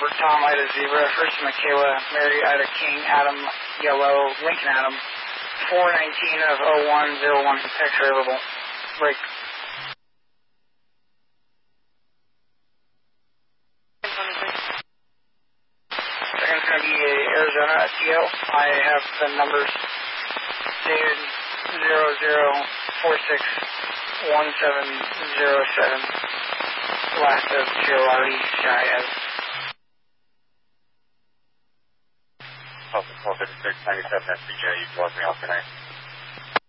Robert, Tom, Ida, Zebra, First Michaela, Mary, Ida, King, Adam, Yellow, Lincoln, Adam, 419 of 0101, text available. Break. Second's going to be Arizona SEO. I have the numbers dated 00461707. Last of Chirali Shayaz. Delta 45697 SBJ, you logged me off tonight.